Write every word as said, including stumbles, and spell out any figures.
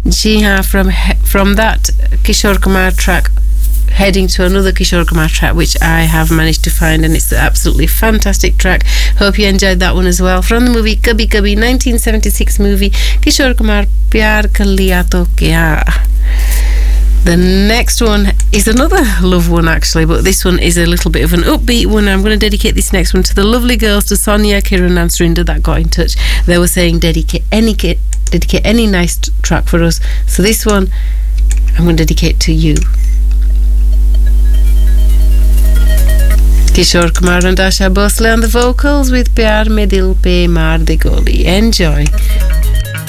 जी हाँ, from from that Kishore Kumar track, heading to another Kishore Kumar track, which I have managed to find, and it's an absolutely fantastic track. Hope you enjoyed that one as well. From the movie Kabhi Kabhi, nineteen seventy-six movie, Kishore Kumar, Pyar Kar Liya To Kya. The next one is another love one, actually, but this one is a little bit of an upbeat one. I'm going to dedicate this next one to the lovely girls, to Sonia, Kiran and Surinder, that got in touch. They were saying dedicate any dedicate any nice t- track for us. So this one I'm going to dedicate to you. Kishore Kumar and Asha Bhosle on the vocals with Pyar Mein Dil Pe Maar De Goli. Enjoy.